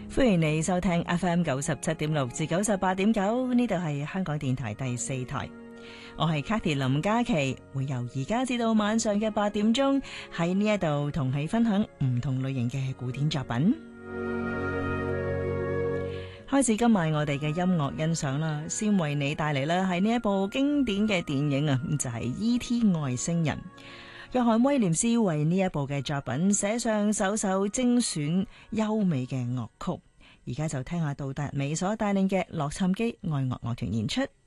歡迎你收聽 FM 97.6至98.9，呢度係香港電台第4台。我係 Cathy 林嘉琪，會由而家至到晚上嘅8點鐘喺呢一度同你分享唔同類型嘅古典作品。開始今晚我哋嘅音樂欣賞啦，先為你帶嚟啦係呢一部經典嘅電影啊，就係 E.T. 外星人。約翰威廉斯為呢一部嘅作品寫上首首精選優美嘅樂曲，而家就聽下杜達美所帶領嘅洛杉磯愛樂樂團演出。